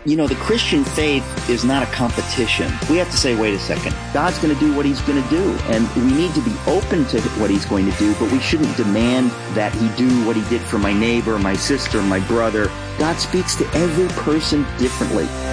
You know, the Christian faith is not a competition. We have to say, wait a second, God's going to do what he's going to do. And we need to be open to what he's going to do, but we shouldn't demand that he do what he did for my neighbor, my sister, my brother. God speaks to every person differently.